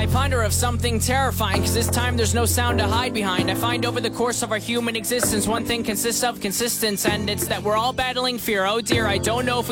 I ponder of something terrifying, cause this time there's no sound to hide behind. I find over the course of our human existence, one thing consists of consistence, and it's that we're all battling fear. Oh dear, I don't know if we